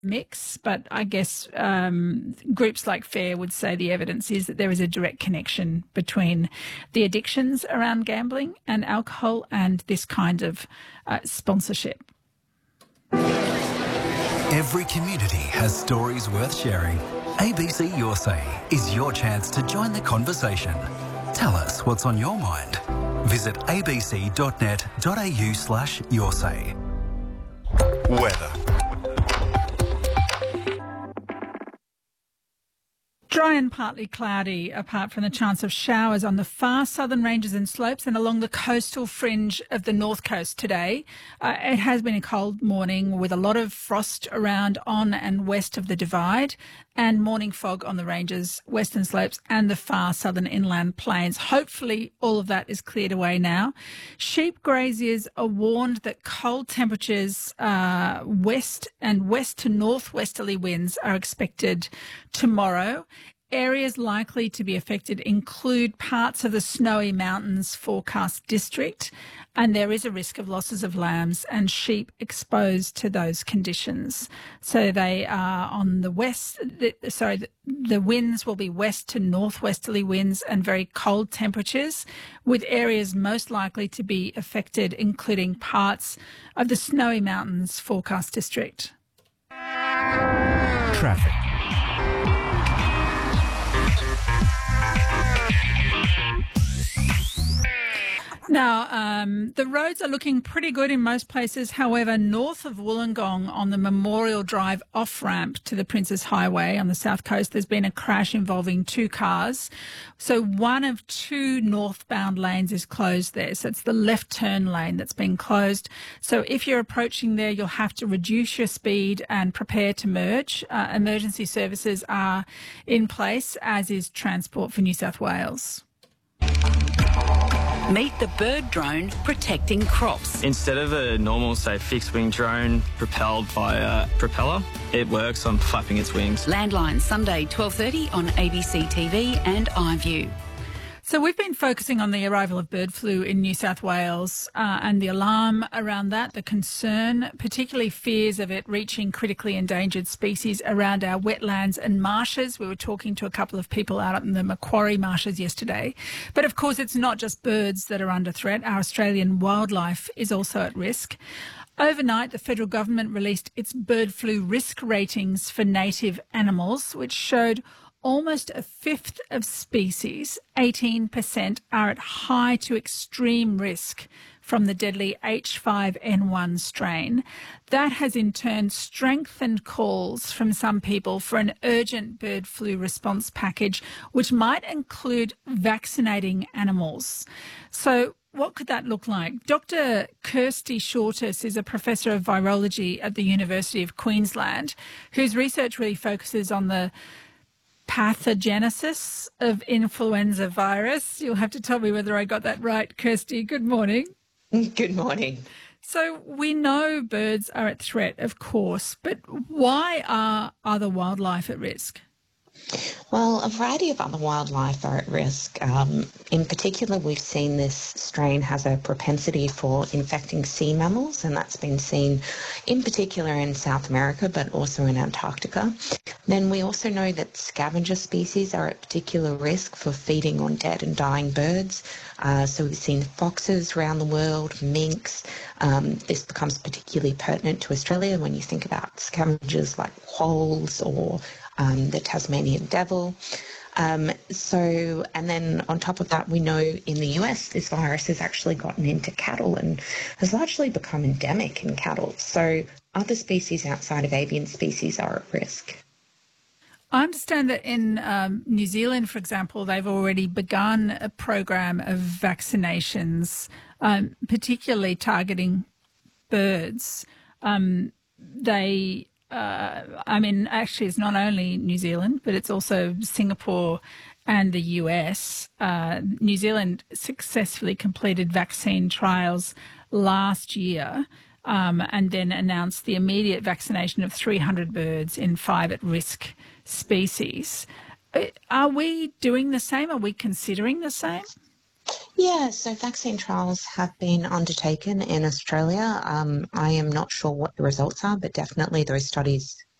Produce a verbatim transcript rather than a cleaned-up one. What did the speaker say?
mix, but I guess um, groups like FARE would say the evidence is that there is a direct connection between the addictions around gambling and alcohol and this kind of uh, sponsorship. Every community has stories worth sharing. A B C Your Say is your chance to join the conversation. Tell us what's on your mind. Visit abc.net.au slash your say. Weather. Dry and partly cloudy, apart from the chance of showers on the far southern ranges and slopes and along the coastal fringe of the north coast today. Uh, it has been a cold morning with a lot of frost around on and west of the Divide and morning fog on the ranges, western slopes and the far southern inland plains. Hopefully all of that is cleared away now. Sheep graziers are warned that cold temperatures, uh, west and west to northwesterly winds are expected tomorrow. Areas likely to be affected include parts of the Snowy Mountains forecast district, and there is a risk of losses of lambs and sheep exposed to those conditions. So they are on the west, the, sorry, the, the winds will be west to northwesterly winds and very cold temperatures, with areas most likely to be affected, including parts of the Snowy Mountains forecast district. Traffic. Now, um, the roads are looking pretty good in most places. However, north of Wollongong on the Memorial Drive off-ramp to the Princes Highway on the south coast, there's been a crash involving two cars. So one of two northbound lanes is closed there. So it's the left turn lane that's been closed. So if you're approaching there, you'll have to reduce your speed and prepare to merge. Uh, emergency services are in place, as is Transport for New South Wales. Meet the bird drone protecting crops. Instead of a normal, say, fixed-wing drone propelled by a propeller, it works on flapping its wings. Landline, Sunday, twelve thirty on A B C T V and iView. So we've been focusing on the arrival of bird flu in New South Wales uh, and the alarm around that, the concern, particularly fears of it reaching critically endangered species around our wetlands and marshes. We were talking to a couple of people out in the Macquarie marshes yesterday. But of course, it's not just birds that are under threat. Our Australian wildlife is also at risk. Overnight, the federal government released its bird flu risk ratings for native animals, which showed almost a fifth of species, eighteen percent, are at high to extreme risk from the deadly H five N one strain. That has in turn strengthened calls from some people for an urgent bird flu response package, which might include vaccinating animals. So what could that look like? Doctor Kirsty Shortis is a professor of virology at the University of Queensland, whose research really focuses on the pathogenesis of influenza virus. You'll have to tell me whether I got that right, Kirsty. Good morning. Good morning. So we know birds are at threat, of course, but why are other wildlife at risk? Well, a variety of other wildlife are at risk. Um, in particular, we've seen this strain has a propensity for infecting sea mammals, and that's been seen in particular in South America, but also in Antarctica. Then we also know that scavenger species are at particular risk for feeding on dead and dying birds. Uh, so we've seen foxes around the world, minks. Um, this becomes particularly pertinent to Australia when you think about scavengers like quolls or Um, the Tasmanian devil. Um, so, and then on top of that, we know in the U S this virus has actually gotten into cattle and has largely become endemic in cattle. So other species outside of avian species are at risk. I understand that in um, New Zealand, for example, they've already begun a program of vaccinations, um, particularly targeting birds. Um, they Uh, I mean, actually, it's not only New Zealand, but it's also Singapore and the U S. Uh, New Zealand successfully completed vaccine trials last year um, and then announced the immediate vaccination of three hundred birds in five at-risk species. Are we doing the same? Are we considering the same? Yeah, so vaccine trials have been undertaken in Australia. Um, I am not sure what the results are, but definitely those studies